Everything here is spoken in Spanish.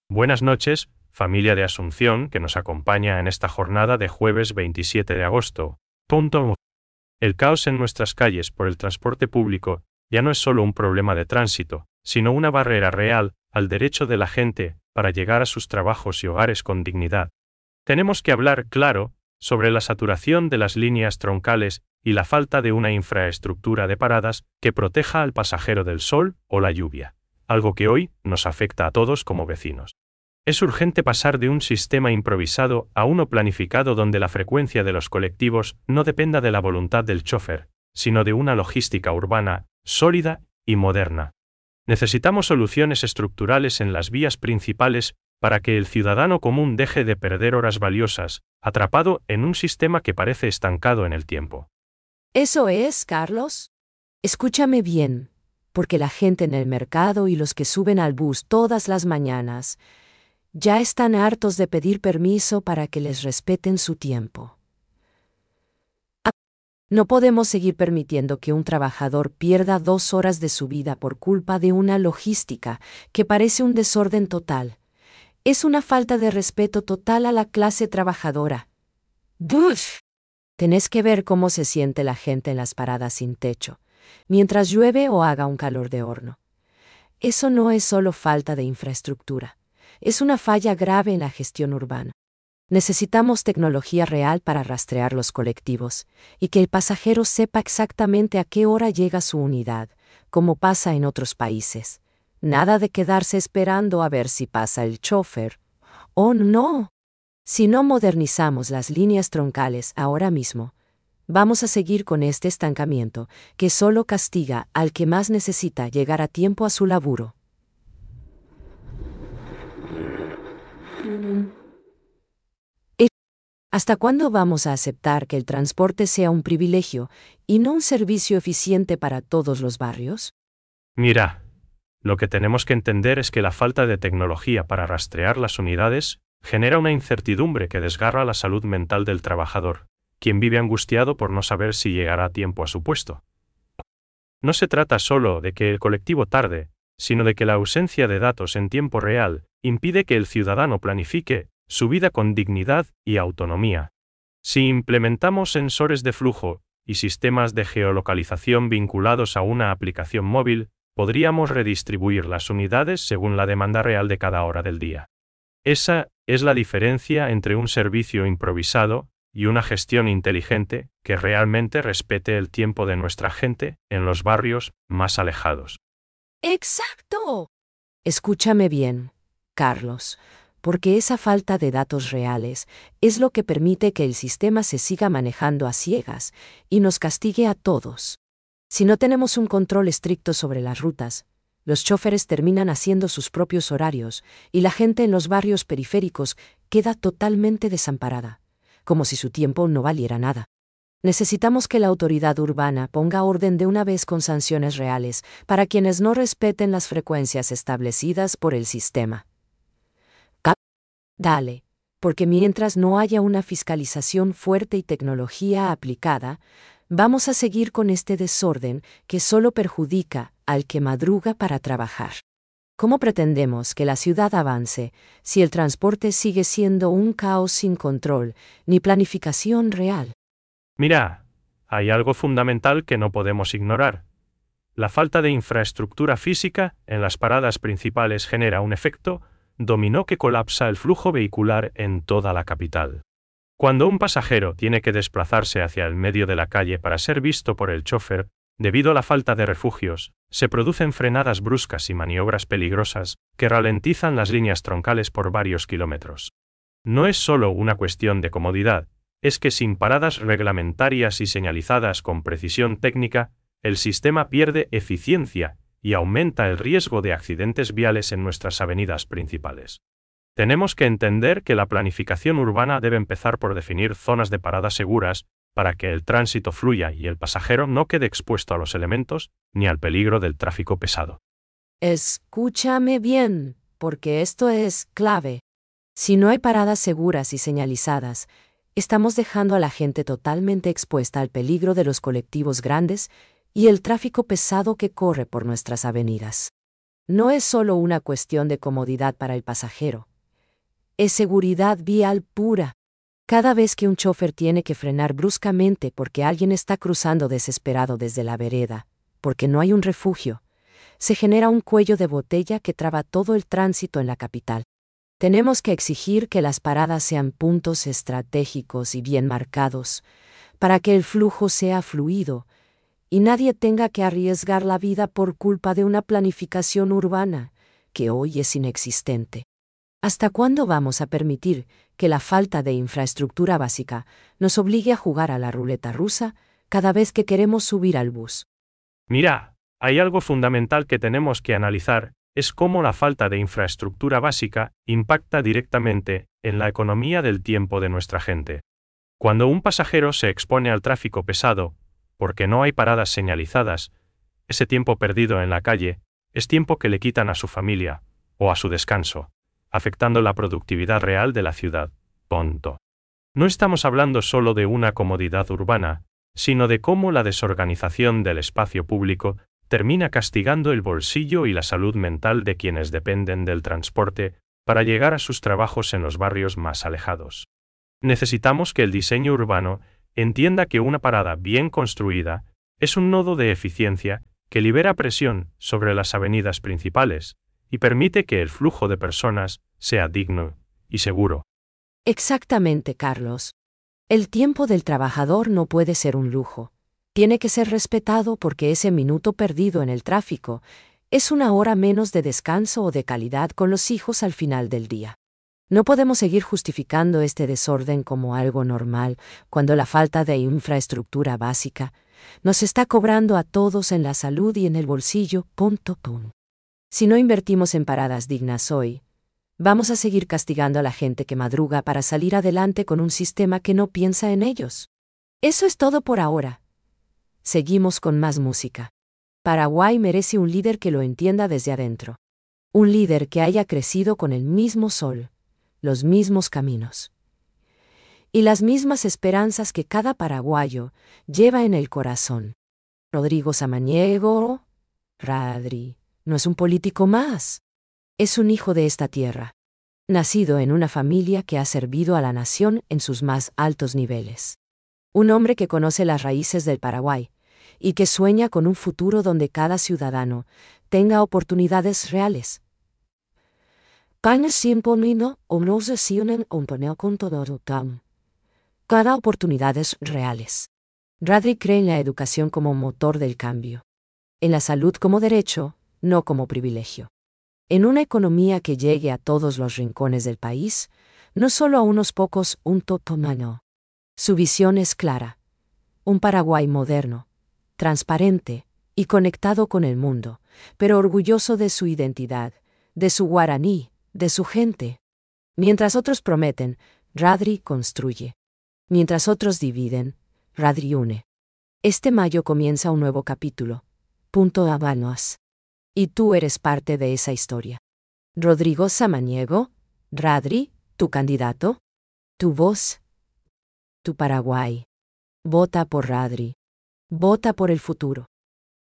Buenas noches, familia de Asunción que nos acompaña en esta jornada de jueves 27 de agosto. El caos en nuestras calles por el transporte público ya no es solo un problema de tránsito, sino una barrera real al derecho de la gente para llegar a sus trabajos y hogares con dignidad. Tenemos que hablar, claro, sobre la saturación de las líneas troncales y la falta de una infraestructura de paradas que proteja al pasajero del sol o la lluvia, algo que hoy nos afecta a todos como vecinos. Es urgente pasar de un sistema improvisado a uno planificado donde la frecuencia de los colectivos no dependa de la voluntad del chófer, sino de una logística urbana, sólida y moderna. Necesitamos soluciones estructurales en las vías principales para que el ciudadano común deje de perder horas valiosas, atrapado en un sistema que parece estancado en el tiempo. Eso es, Carlos. Escúchame bien, porque la gente en el mercado y los que suben al bus todas las mañanas ya están hartos de pedir permiso para que les respeten su tiempo. No podemos seguir permitiendo que un trabajador pierda 2 horas de su vida por culpa de una logística que parece un desorden total. Es una falta de respeto total a la clase trabajadora. ¡Buf! Tenés que ver cómo se siente la gente en las paradas sin techo, mientras llueve o haga un calor de horno. Eso no es solo falta de infraestructura. Es una falla grave en la gestión urbana. Necesitamos tecnología real para rastrear los colectivos y que el pasajero sepa exactamente a qué hora llega su unidad, como pasa en otros países. Nada de quedarse esperando a ver si pasa el chófer. ¡Oh, no! Si no modernizamos las líneas troncales ahora mismo, vamos a seguir con este estancamiento que solo castiga al que más necesita llegar a tiempo a su laburo. ¿Hasta cuándo vamos a aceptar que el transporte sea un privilegio y no un servicio eficiente para todos los barrios? Mira, lo que tenemos que entender es que la falta de tecnología para rastrear las unidades genera una incertidumbre que desgarra la salud mental del trabajador, quien vive angustiado por no saber si llegará a tiempo a su puesto. No se trata solo de que el colectivo tarde, sino de que la ausencia de datos en tiempo real impide que el ciudadano planifique su vida con dignidad y autonomía. Si implementamos sensores de flujo y sistemas de geolocalización vinculados a una aplicación móvil, podríamos redistribuir las unidades según la demanda real de cada hora del día. Esa es la diferencia entre un servicio improvisado y una gestión inteligente que realmente respete el tiempo de nuestra gente en los barrios más alejados. ¡Exacto! Escúchame bien, Carlos, porque esa falta de datos reales es lo que permite que el sistema se siga manejando a ciegas y nos castigue a todos. Si no tenemos un control estricto sobre las rutas, los chóferes terminan haciendo sus propios horarios y la gente en los barrios periféricos queda totalmente desamparada, como si su tiempo no valiera nada. Necesitamos que la autoridad urbana ponga orden de una vez con sanciones reales para quienes no respeten las frecuencias establecidas por el sistema. Dale, porque mientras no haya una fiscalización fuerte y tecnología aplicada, vamos a seguir con este desorden que solo perjudica al que madruga para trabajar. ¿Cómo pretendemos que la ciudad avance si el transporte sigue siendo un caos sin control ni planificación real? Mira, hay algo fundamental que no podemos ignorar. La falta de infraestructura física en las paradas principales genera un efecto dominó que colapsa el flujo vehicular en toda la capital. Cuando un pasajero tiene que desplazarse hacia el medio de la calle para ser visto por el chófer, debido a la falta de refugios, se producen frenadas bruscas y maniobras peligrosas que ralentizan las líneas troncales por varios kilómetros. No es solo una cuestión de comodidad, es que sin paradas reglamentarias y señalizadas con precisión técnica, el sistema pierde eficiencia y aumenta el riesgo de accidentes viales en nuestras avenidas principales. Tenemos que entender que la planificación urbana debe empezar por definir zonas de parada seguras para que el tránsito fluya y el pasajero no quede expuesto a los elementos ni al peligro del tráfico pesado. Escúchame bien, porque esto es clave. Si no hay paradas seguras y señalizadas, estamos dejando a la gente totalmente expuesta al peligro de los colectivos grandes y el tráfico pesado que corre por nuestras avenidas. no es solo una cuestión de comodidad para el pasajero. Es seguridad vial pura. Cada vez que un chofer tiene que frenar bruscamente porque alguien está cruzando desesperado desde la vereda, porque no hay un refugio, se genera un cuello de botella que traba todo el tránsito en la capital. Tenemos que exigir que las paradas sean puntos estratégicos y bien marcados, para que el flujo sea fluido, y nadie tenga que arriesgar la vida por culpa de una planificación urbana, que hoy es inexistente. ¿Hasta cuándo vamos a permitir que la falta de infraestructura básica nos obligue a jugar a la ruleta rusa cada vez que queremos subir al bus? Mira, hay algo fundamental que tenemos que analizar, es cómo la falta de infraestructura básica impacta directamente en la economía del tiempo de nuestra gente. Cuando un pasajero se expone al tráfico pesado, porque no hay paradas señalizadas, ese tiempo perdido en la calle es tiempo que le quitan a su familia o a su descanso, afectando la productividad real de la ciudad. Punto. No estamos hablando solo de una comodidad urbana, sino de cómo la desorganización del espacio público termina castigando el bolsillo y la salud mental de quienes dependen del transporte para llegar a sus trabajos en los barrios más alejados. Necesitamos que el diseño urbano entienda que una parada bien construida es un nodo de eficiencia que libera presión sobre las avenidas principales y permite que el flujo de personas sea digno y seguro. Exactamente, Carlos. El tiempo del trabajador no puede ser un lujo. Tiene que ser respetado porque ese minuto perdido en el tráfico es una hora menos de descanso o de calidad con los hijos al final del día. No podemos seguir justificando este desorden como algo normal cuando la falta de infraestructura básica nos está cobrando a todos en la salud y en el bolsillo. Si no invertimos en paradas dignas hoy, vamos a seguir castigando a la gente que madruga para salir adelante con un sistema que no piensa en ellos. Eso es todo por ahora. Seguimos con más música. Paraguay merece un líder que lo entienda desde adentro. Un líder que haya crecido con el mismo sol, los mismos caminos y las mismas esperanzas que cada paraguayo lleva en el corazón. Rodrigo Samaniego, Radri, no es un político más. Es un hijo de esta tierra, nacido en una familia que ha servido a la nación en sus más altos niveles. Un hombre que conoce las raíces del Paraguay y que sueña con un futuro donde cada ciudadano tenga oportunidades reales. Cada oportunidades reales. Radri cree en la educación como motor del cambio. En la salud como derecho, no como privilegio. En una economía que llegue a todos los rincones del país, no solo a unos pocos, un totomano. Su visión es clara. Un Paraguay moderno, transparente y conectado con el mundo, pero orgulloso de su identidad, de su guaraní, de su gente. Mientras otros prometen, Radri construye. Mientras otros dividen, Radri une. Este mayo comienza un nuevo capítulo. Habanos. Y tú eres parte de esa historia. Rodrigo Samaniego, Radri, tu candidato, tu voz, tu Paraguay. Vota por Radri. Vota por el futuro.